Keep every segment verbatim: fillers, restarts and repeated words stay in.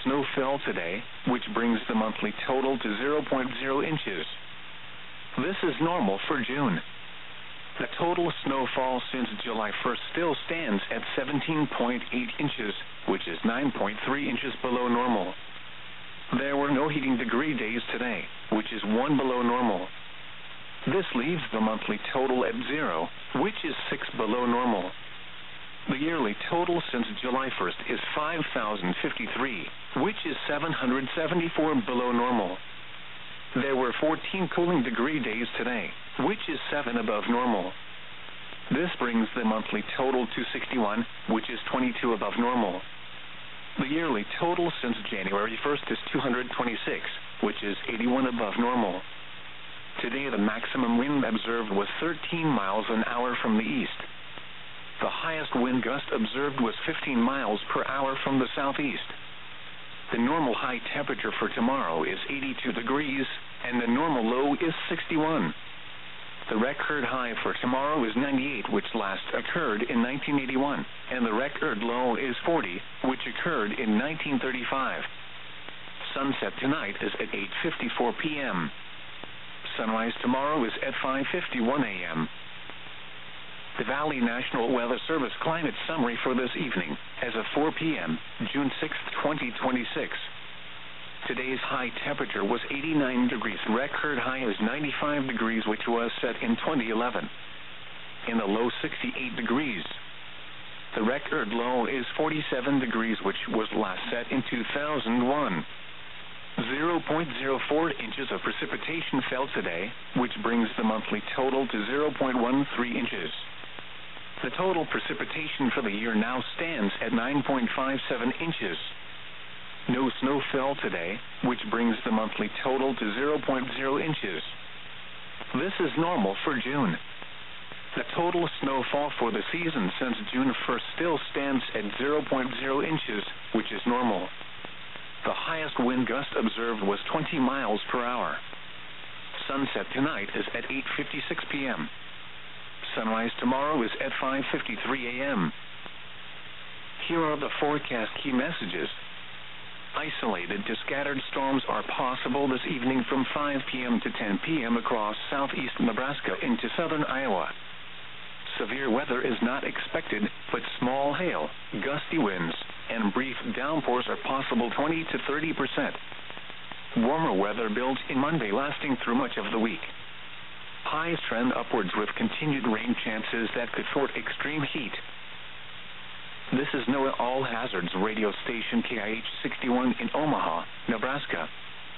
snow fell today, which brings the monthly total to zero point zero inches. This is normal for June. The total snowfall since July first still stands at seventeen point eight inches, which is nine point three inches below normal. There were no heating degree days today, which is one below normal. This leaves the monthly total at zero, which is six below normal. The yearly total since July first is five thousand fifty-three, which is seven hundred seventy-four below normal. There were fourteen cooling degree days today, which is seven above normal. This brings the monthly total to sixty-one, which is twenty-two above normal. The yearly total since January first is two hundred twenty-six, which is eighty-one above normal. Today the maximum wind observed was thirteen miles an hour from the east. The highest wind gust observed was fifteen miles per hour from the southeast. The normal high temperature for tomorrow is eighty-two degrees, and the normal low is sixty-one. The record high for tomorrow is ninety-eight, which last occurred in nineteen eighty-one, and the record low is forty, which occurred in nineteen thirty-five. Sunset tonight is at eight fifty-four p m Sunrise tomorrow is at five fifty-one a m The Valley National Weather Service climate summary for this evening, as of four p m, June sixth, twenty twenty-six. Today's high temperature was eighty-nine degrees. Record high is ninety-five degrees, which was set in twenty eleven. In the low, sixty-eight degrees. The record low is forty-seven degrees, which was last set in two thousand one. zero point zero four inches of precipitation fell today, which brings the monthly total to zero point one three inches. The total precipitation for the year now stands at nine point five seven inches. No snow fell today, which brings the monthly total to zero point zero inches. This is normal for June. The total snowfall for the season since June first still stands at zero point zero inches, which is normal. The highest wind gust observed was twenty miles per hour. Sunset tonight is at eight fifty-six p m Sunrise tomorrow is at five fifty-three a m Here are the forecast key messages. Isolated to scattered storms are possible this evening from five p m to ten p m across southeast Nebraska into southern Iowa. Severe weather is not expected, but small hail, gusty winds, and brief downpours are possible twenty to thirty percent. Warmer weather builds in Monday, lasting through much of the week. Highs trend upwards with continued rain chances that could thwart extreme heat. This is NOAA All Hazards radio station K I H sixty-one in Omaha, Nebraska.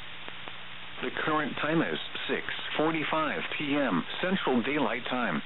The current time is six forty-five p m Central Daylight Time.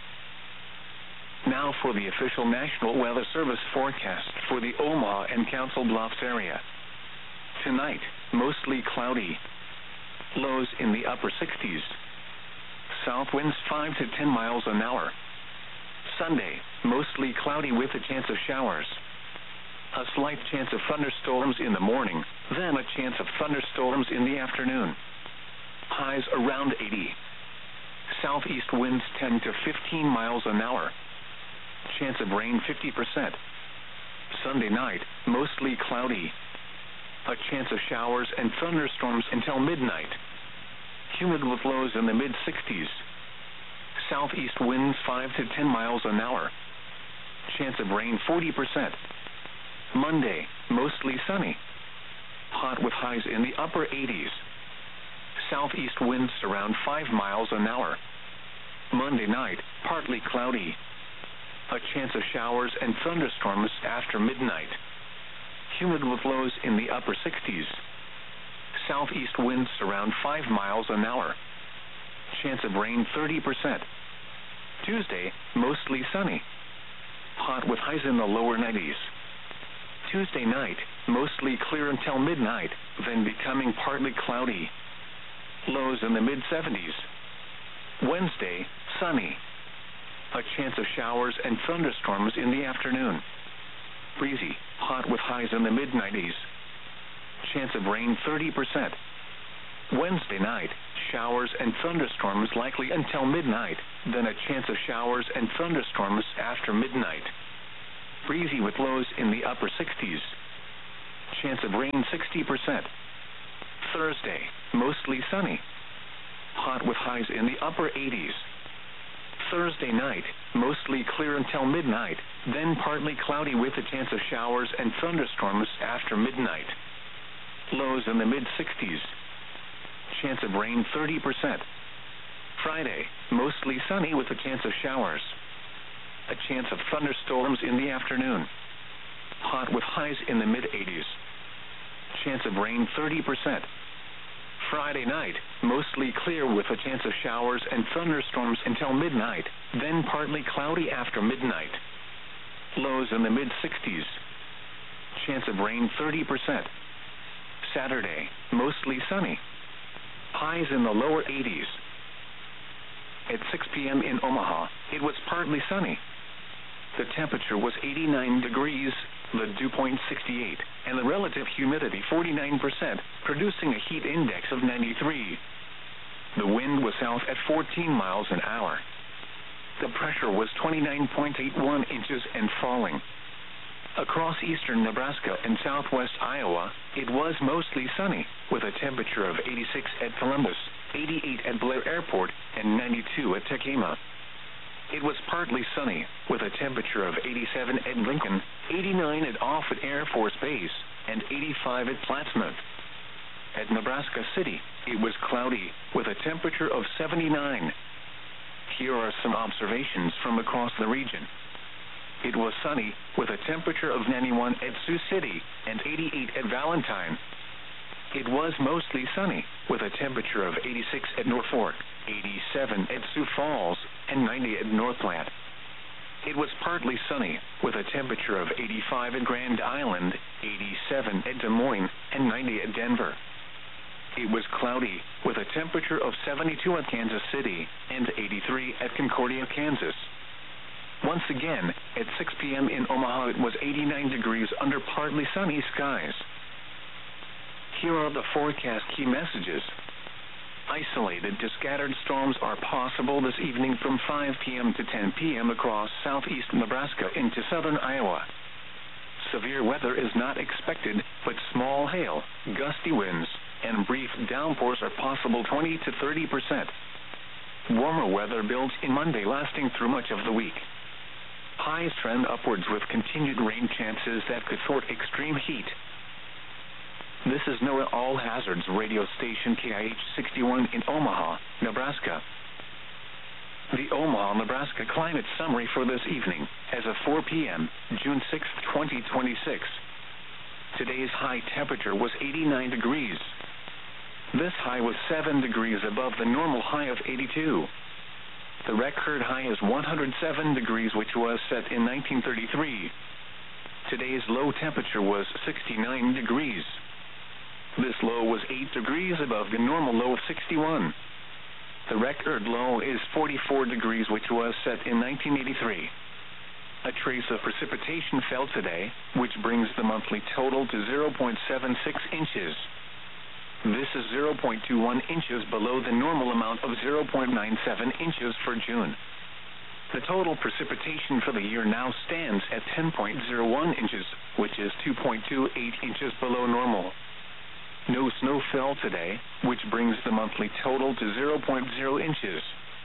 Now for the official National Weather Service forecast for the Omaha and Council Bluffs area. Tonight, mostly cloudy. Lows in the upper sixties. South winds five to ten miles an hour. Sunday, mostly cloudy with a chance of showers. A slight chance of thunderstorms in the morning, then a chance of thunderstorms in the afternoon. Highs around eighty. Southeast winds ten to fifteen miles an hour. Chance of rain fifty percent. Sunday night, mostly cloudy. A chance of showers and thunderstorms until midnight. Humid with lows in the mid sixties. Southeast winds five to ten miles an hour. Chance of rain forty percent. Monday, mostly sunny. Hot with highs in the upper eighties. Southeast winds around five miles an hour. Monday night, partly cloudy. A chance of showers and thunderstorms after midnight. Humid with lows in the upper sixties. Southeast winds around five miles an hour. Chance of rain thirty percent. Tuesday, mostly sunny. Hot with highs in the lower nineties. Tuesday night, mostly clear until midnight, then becoming partly cloudy. Lows in the mid seventies. Wednesday, sunny. A chance of showers and thunderstorms in the afternoon. Breezy, hot with highs in the mid nineties. Chance of rain thirty percent. Wednesday night, showers and thunderstorms likely until midnight, then a chance of showers and thunderstorms after midnight. Breezy with lows in the upper sixties. Chance of rain sixty percent. Thursday, mostly sunny. Hot with highs in the upper eighties. Thursday night, mostly clear until midnight, then partly cloudy with a chance of showers and thunderstorms after midnight. Lows in the mid-sixties. Chance of rain thirty percent. Friday, mostly sunny with a chance of showers. A chance of thunderstorms in the afternoon. Hot with highs in the mid-eighties. Chance of rain thirty percent. Friday night, mostly clear with a chance of showers and thunderstorms until midnight, then partly cloudy after midnight. Lows in the mid-sixties. Chance of rain thirty percent. Saturday, mostly sunny. Highs in the lower eighties. At six p.m. in Omaha, it was partly sunny. The temperature was eighty-nine degrees, the dew point sixty-eight, and the relative humidity forty-nine percent, producing a heat index of ninety-three. The wind was south at fourteen miles an hour. The pressure was twenty-nine point eight one inches and falling. Across eastern Nebraska and southwest Iowa, it was mostly sunny, with a temperature of eighty-six at Columbus, eighty-eight at Blair Airport, and ninety-two at Tekema. It was partly sunny, with a temperature of eighty-seven at Lincoln, eighty-nine at Offutt Air Force Base, and eighty-five at Plattsmouth. At Nebraska City, it was cloudy, with a temperature of seventy-nine. Here are some observations from across the region. It was sunny, with a temperature of ninety-one at Sioux City, and eighty-eight at Valentine. It was mostly sunny, with a temperature of eighty-six at Norfolk, eighty-seven at Sioux Falls, and ninety at Northland. It was partly sunny, with a temperature of eighty-five at Grand Island, eighty-seven at Des Moines, and ninety at Denver. It was cloudy, with a temperature of seventy-two at Kansas City, and eighty-three at Concordia, Kansas. Once again, at six p.m. in Omaha, it was eighty-nine degrees under partly sunny skies. Here are the forecast key messages. Isolated to scattered storms are possible this evening from five p.m. to ten p.m. across southeast Nebraska into southern Iowa. Severe weather is not expected, but small hail, gusty winds, and brief downpours are possible twenty to thirty percent. Warmer weather builds in Monday, lasting through much of the week. Highs trend upwards with continued rain chances that could thwart extreme heat. This is NOAA All Hazards radio station K I H sixty-one in Omaha, Nebraska. The Omaha, Nebraska climate summary for this evening as of four p.m., June sixth, twenty twenty-six. Today's high temperature was eighty-nine degrees. This high was seven degrees above the normal high of eighty-two. The record high is one hundred seven degrees, which was set in nineteen thirty-three. Today's low temperature was sixty-nine degrees. This low was eight degrees above the normal low of sixty-one. The record low is forty-four degrees, which was set in nineteen eighty-three. A trace of precipitation fell today, which brings the monthly total to zero point seven six inches. This is zero point two one inches below the normal amount of zero point nine seven inches for June. The total precipitation for the year now stands at ten point zero one inches, which is two point two eight inches below normal. No snow fell today, which brings the monthly total to zero point zero inches.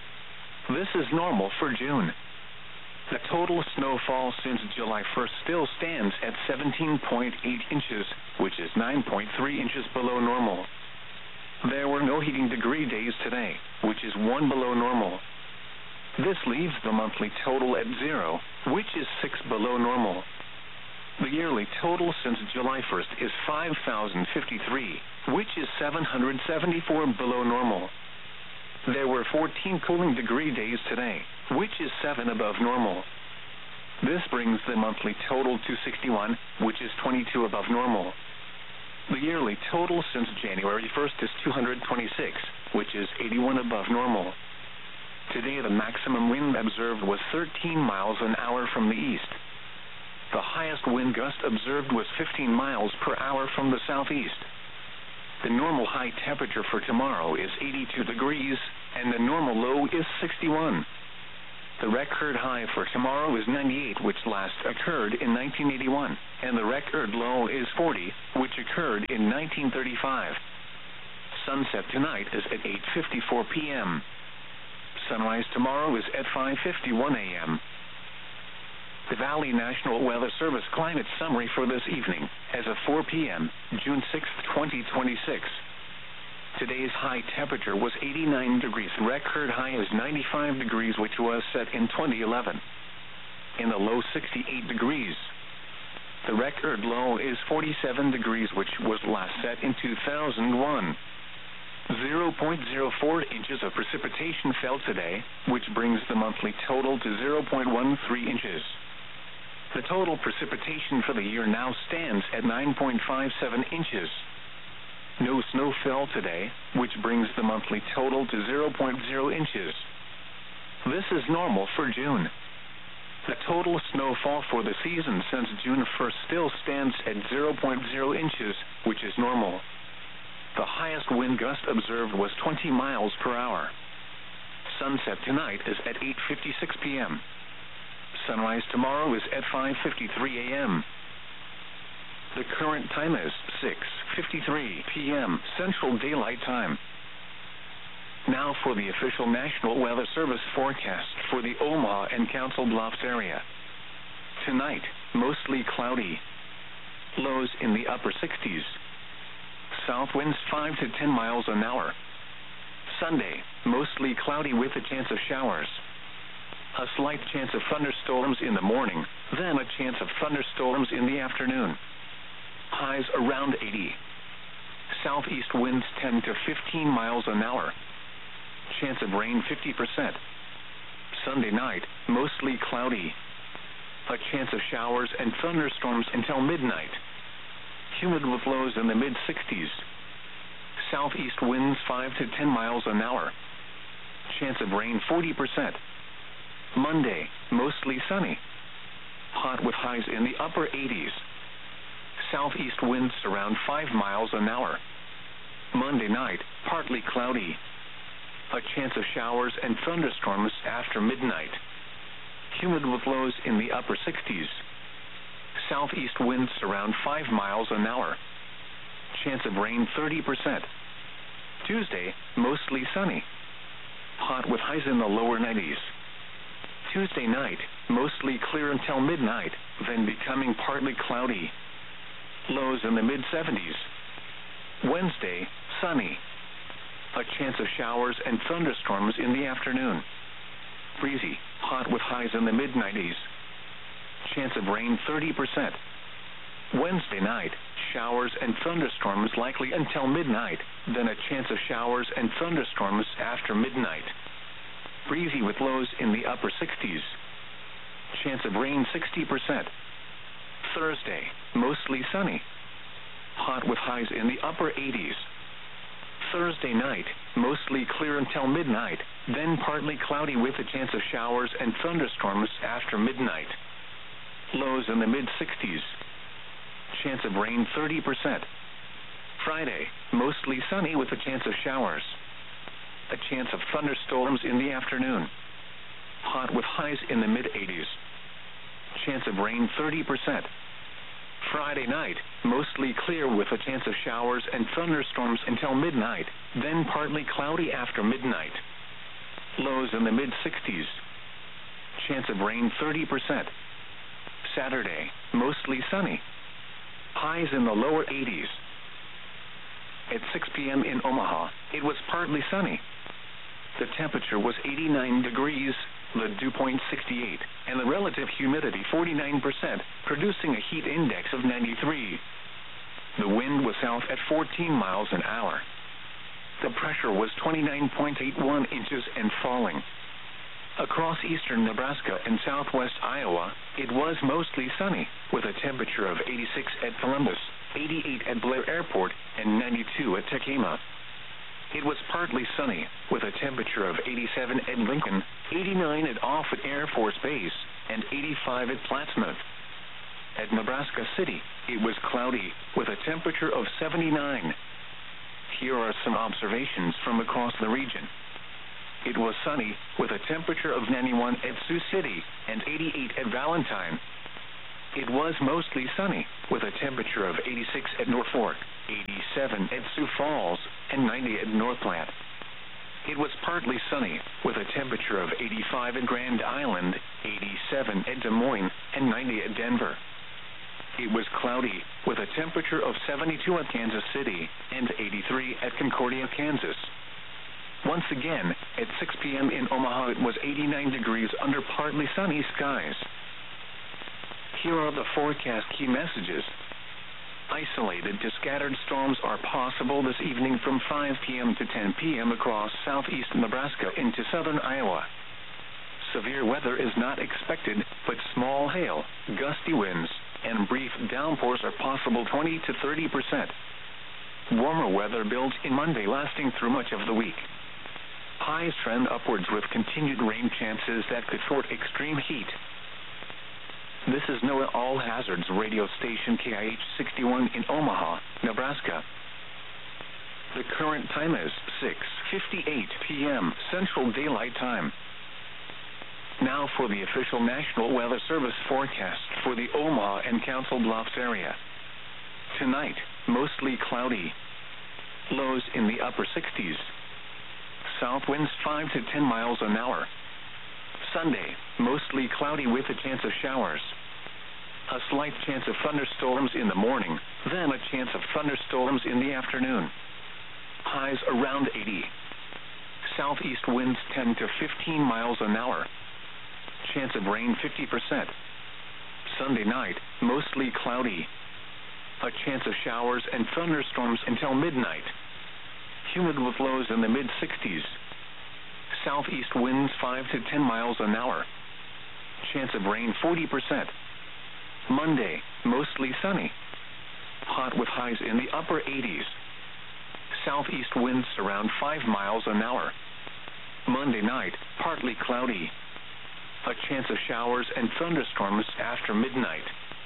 This is normal for June. The total snowfall since July first still stands at seventeen point eight inches, which is nine point three inches below normal. There were no heating degree days today, which is one below normal. This leaves the monthly total at zero, which is six below normal. The yearly total since July first is five thousand fifty-three, which is seven hundred seventy-four below normal. There were fourteen cooling degree days today, which is seven above normal. This brings the monthly total to sixty-one, which is twenty-two above normal. The yearly total since January first is two hundred twenty-six, which is eighty-one above normal. Today the maximum wind observed was thirteen miles an hour from the east. The highest wind gust observed was fifteen miles per hour from the southeast. The normal high temperature for tomorrow is eighty-two degrees, and the normal low is sixty-one. The record high for tomorrow is ninety-eight, which last occurred in nineteen eighty-one, and the record low is forty, which occurred in nineteen thirty-five. Sunset tonight is at eight fifty-four p m Sunrise tomorrow is at five fifty-one a m The Valley National Weather Service climate summary for this evening, as of four p m, June sixth, twenty twenty-six. Today's high temperature was eighty-nine degrees. Record high is ninety-five degrees, which was set in twenty eleven. In the low, sixty-eight degrees. The record low is forty-seven degrees, which was last set in two thousand one. zero point zero four inches of precipitation fell today, which brings the monthly total to zero point one three inches. The total precipitation for the year now stands at nine point five seven inches. No snow fell today, which brings the monthly total to zero point zero inches. This is normal for June. The total snowfall for the season since June first still stands at zero point zero inches, which is normal. The highest wind gust observed was twenty miles per hour. Sunset tonight is at eight fifty-six p m Sunrise tomorrow is at five fifty-three a m The current time is six fifty-three p m Central Daylight Time. Now for the official National Weather Service forecast for the Omaha and Council Bluffs area. Tonight, mostly cloudy. Lows in the upper sixties. South winds five to ten miles an hour. Sunday, mostly cloudy with a chance of showers. A slight chance of thunderstorms in the morning, then a chance of thunderstorms in the afternoon. Highs around eighty. Southeast winds ten to fifteen miles an hour. Chance of rain fifty percent. Sunday night, mostly cloudy. A chance of showers and thunderstorms until midnight. Humid with lows in the mid sixties. Southeast winds five to ten miles an hour. Chance of rain forty percent. Monday, mostly sunny. Hot with highs in the upper eighties. Southeast winds around five miles an hour. Monday night, partly cloudy. A chance of showers and thunderstorms after midnight. Humid with lows in the upper sixties. Southeast winds around five miles an hour. Chance of rain thirty percent. Tuesday, mostly sunny. Hot with highs in the lower nineties. Tuesday night, mostly clear until midnight, then becoming partly cloudy. Lows in the mid seventies. Wednesday, sunny. A chance of showers and thunderstorms in the afternoon. Breezy, hot with highs in the mid nineties. Chance of rain thirty percent. Wednesday night, showers and thunderstorms likely until midnight, then a chance of showers and thunderstorms after midnight. Breezy with lows in the upper sixties. Chance of rain sixty percent. Thursday, mostly sunny. Hot with highs in the upper eighties. Thursday night, mostly clear until midnight, then partly cloudy with a chance of showers and thunderstorms after midnight. Lows in the mid sixties. Chance of rain thirty percent. Friday, mostly sunny with a chance of showers. A chance of thunderstorms in the afternoon. Hot with highs in the mid eighties. Chance of rain thirty percent. Friday night, mostly clear with a chance of showers and thunderstorms until midnight, then partly cloudy after midnight. Lows in the mid sixties. Chance of rain thirty percent. Saturday, mostly sunny. Highs in the lower eighties. At six p m in Omaha, it was partly sunny. The temperature was eighty-nine degrees, the dew point sixty-eight, and the relative humidity forty-nine percent, producing a heat index of ninety-three. The wind was south at fourteen miles an hour. The pressure was twenty-nine point eight one inches and falling. Across eastern Nebraska and southwest Iowa, it was mostly sunny, with a temperature of eighty-six at Columbus, eighty-eight at Blair Airport, and ninety-two at Tacoma. It was partly sunny, with a temperature of eighty-seven at Lincoln, eighty-nine at Offutt Air Force Base, and eighty-five at Plattsmouth. At Nebraska City, it was cloudy, with a temperature of seventy-nine. Here are some observations from across the region. it was sunny, with a temperature of ninety-one at Sioux City and eighty-eight at Valentine. It was mostly sunny, with a temperature of eighty-six at North Fork, eighty-seven at Sioux Falls, and ninety at North Platte. It was partly sunny, with a temperature of eighty-five at Grand Island, eighty-seven at Des Moines, and ninety at Denver. It was cloudy, with a temperature of seventy-two at Kansas City and eighty-three at Concordia, Kansas. Once again, at six p.m. in Omaha, it was eighty-nine degrees under partly sunny skies. Here are the forecast key messages. Isolated to scattered storms are possible this evening from five p.m. to ten p.m. across southeast Nebraska into southern Iowa. Severe weather is not expected, but small hail, gusty winds, and brief downpours are possible twenty to thirty percent. Warmer weather builds in Monday, lasting through much of the week. Highs trend upwards with continued rain chances that could thwart extreme heat. This is NOAA All Hazards radio station K I H sixty-one in Omaha, Nebraska. The current time is six fifty-eight p.m. Central Daylight Time. Now for the official National Weather Service forecast for the Omaha and Council Bluffs area. Tonight, mostly cloudy. Lows in the upper sixties. South winds five to ten miles an hour. Sunday, mostly cloudy with a chance of showers. A slight chance of thunderstorms in the morning, then a chance of thunderstorms in the afternoon. Highs around eighty. Southeast winds ten to fifteen miles an hour. Chance of rain fifty percent. Sunday night, mostly cloudy. A chance of showers and thunderstorms until midnight. Humid with lows in the mid sixties. Southeast winds five to ten miles an hour. Chance of rain forty percent. Monday, mostly sunny. Hot with highs in the upper eighties. Southeast winds around five miles an hour. Monday night, partly cloudy. A chance of showers and thunderstorms after midnight.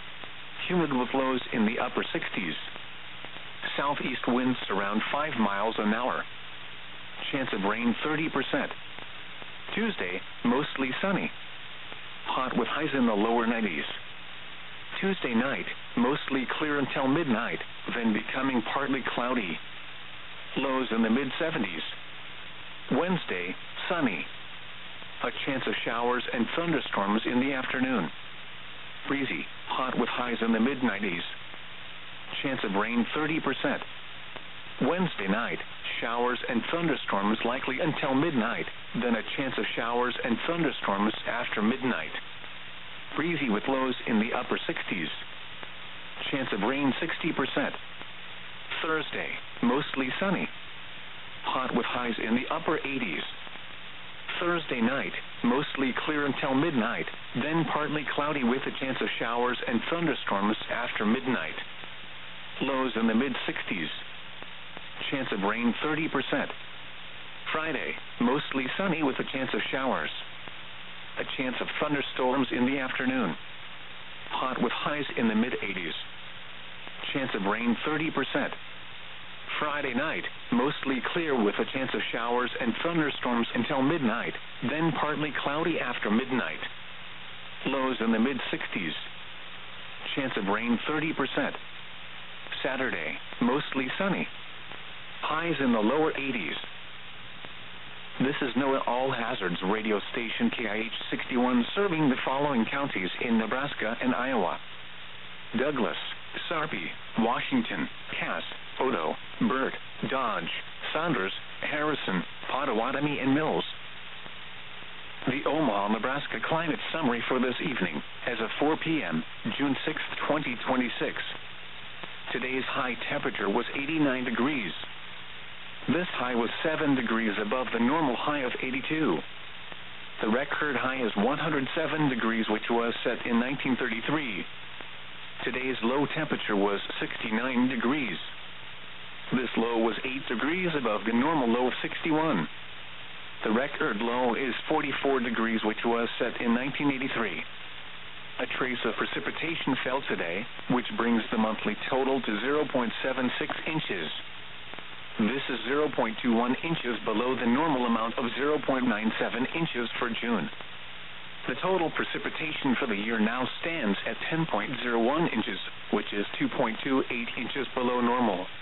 Humid with lows in the upper sixties. Southeast winds around five miles an hour. Chance of rain thirty percent. Tuesday, mostly sunny. Hot with highs in the lower nineties. Tuesday night, mostly clear until midnight, then becoming partly cloudy. Lows in the mid seventies. Wednesday, sunny. A chance of showers and thunderstorms in the afternoon. Breezy, hot with highs in the mid nineties. Chance of rain thirty percent. Wednesday night, showers and thunderstorms likely until midnight, then a chance of showers and thunderstorms after midnight. Breezy with lows in the upper sixties. Chance of rain sixty percent. Thursday, mostly sunny. Hot with highs in the upper eighties. Thursday night, mostly clear until midnight, then partly cloudy with a chance of showers and thunderstorms after midnight. Lows in the mid sixties. Chance of rain thirty percent. Friday, mostly sunny with a chance of showers. A chance of thunderstorms in the afternoon. Hot with highs in the mid eighties. Chance of rain thirty percent. Friday night, mostly clear with a chance of showers and thunderstorms until midnight, then partly cloudy after midnight. Lows in the mid sixties. Chance of rain thirty percent. Saturday, mostly sunny. Highs in the lower eighties. This is NOAA All Hazards radio station K I H sixty-one, serving the following counties in Nebraska and Iowa: Douglas, Sarpy, Washington, Cass, Odo, Burt, Dodge, Saunders, Harrison, Pottawatomie, and Mills. The Omaha, Nebraska climate summary for this evening, as of four p.m., June sixth, twenty twenty-six. Today's high temperature was eighty-nine degrees. This high was seven degrees above the normal high of eighty-two. The record high is one hundred seven degrees, which was set in nineteen thirty-three. Today's low temperature was sixty-nine degrees. This low was eight degrees above the normal low of sixty-one. The record low is forty-four degrees, which was set in nineteen eighty-three. A trace of precipitation fell today, which brings the monthly total to zero point seven six inches. This is zero point two one inches below the normal amount of zero point nine seven inches for June. The total precipitation for the year now stands at ten point zero one inches, which is two point two eight inches below normal.